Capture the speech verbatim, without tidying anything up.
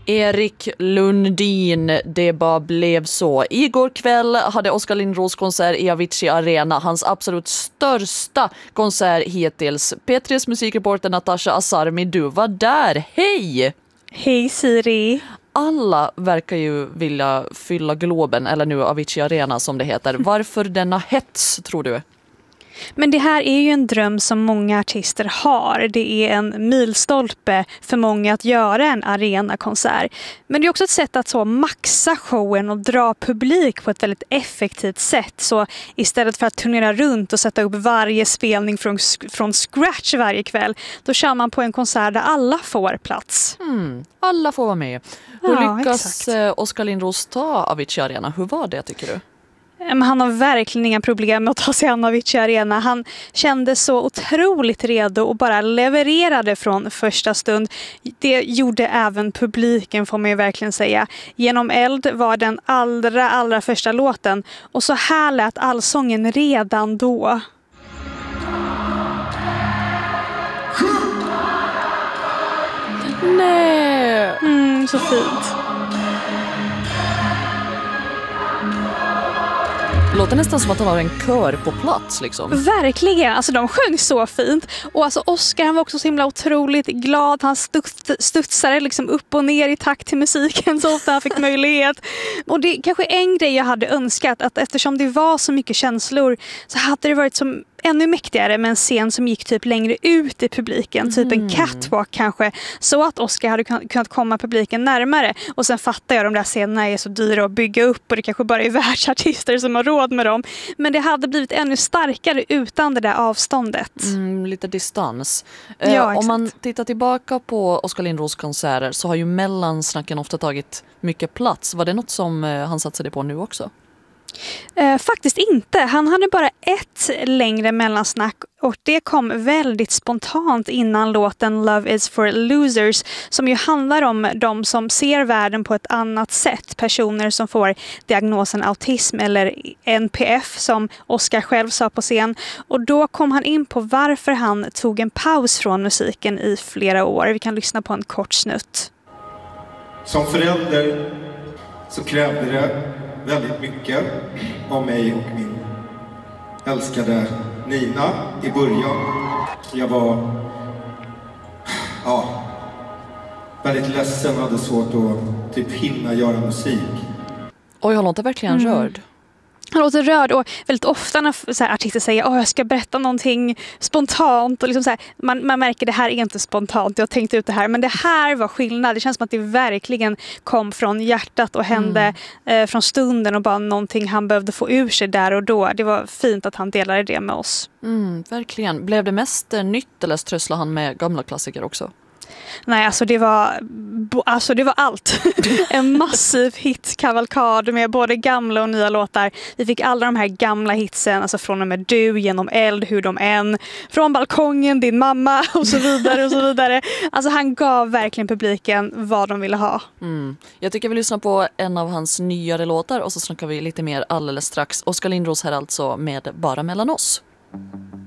Erik Lundin, det bara blev så. Igår kväll hade Oskar Lindros konsert i Avicii Arena, hans absolut största konsert hittills. P tre:s musikreporter Natasha Asarmi, du var där. Hej! Hej Siri! Alla verkar ju vilja fylla Globen, eller nu Avicii Arena som det heter. Varför denna hets, tror du? Men det här är ju en dröm som många artister har. Det är en milstolpe för många att göra en arenakonsert. Men det är också ett sätt att så maxa showen och dra publik på ett väldigt effektivt sätt. Så istället för att turnera runt och sätta upp varje spelning från, från scratch varje kväll, då kör man på en konsert där alla får plats. Mm, alla får vara med. Hur Ja, lyckas exakt. Oskar Lindros ta Avicii Arena? Hur var det, tycker du? Men han har verkligen inga problem med att ta sig an Avicii Arena. Han kände så otroligt redo och bara levererade från första stund. Det gjorde även publiken, får man ju verkligen säga. Genom eld var den allra, allra första låten. Och så här lät allsången redan då. Nej! Mm, så fint. Det låter nästan som att han har en kör på plats liksom. Verkligen, alltså de sjöng så fint. Och alltså Oskar, han var också så himla otroligt glad. Han studs, studsade liksom upp och ner i takt till musiken så ofta han fick möjlighet. Och det är kanske en grej jag hade önskat, att eftersom det var så mycket känslor så hade det varit som ännu mäktigare med en scen som gick typ längre ut i publiken, mm. typ en catwalk kanske, så att Oskar hade kunnat komma publiken närmare. Och sen fattar jag, de där scenerna är så dyra att bygga upp och det kanske bara är världsartister som har råd med dem. Men det hade blivit ännu starkare utan det där avståndet. Mm, lite distans. Ja, eh, exakt. om man tittar tillbaka på Oskar Lindros konserter så har ju mellansnacken ofta tagit mycket plats. Var det något som eh, han satsade på nu också? Eh, faktiskt inte. Han hade bara ett längre mellansnack och det kom väldigt spontant innan låten Love is for Losers, som ju handlar om de som ser världen på ett annat sätt. Personer som får diagnosen autism eller N P F, som Oskar själv sa på scen. Och då kom han in på varför han tog en paus från musiken i flera år. Vi kan lyssna på en kort snutt. Som förälder så krävde det väldigt mycket av mig och min älskade Nina i början. Jag var ja, väldigt ledsen och hade svårt att typ hinna göra musik. Oj, han låter verkligen Mm. rörd. Han låter rörd och väldigt ofta när så här, artister säger att jag ska berätta någonting spontant. Och liksom så här, man, man märker att det här är inte spontant, jag har tänkt ut det här. Men det här var skillnad. Det känns som att det verkligen kom från hjärtat och hände mm. eh, från stunden och bara någonting han behövde få ur sig där och då. Det var fint att han delade det med oss. Mm, verkligen. Blev det mest eh, nytt eller strösslade han med gamla klassiker också? Nej, alltså det var, alltså det var allt. En massiv hitkavalkad med både gamla och nya låtar. Vi fick alla de här gamla hitsen, alltså från och med Du, Genom eld, Hur de än, Från balkongen, Din mamma och så vidare och så vidare. Alltså han gav verkligen publiken vad de ville ha. Mm. Jag tycker vi lyssnar på en av hans nyare låtar och så snackar vi lite mer alldeles strax. Oskar Lindros här alltså med Bara mellan oss.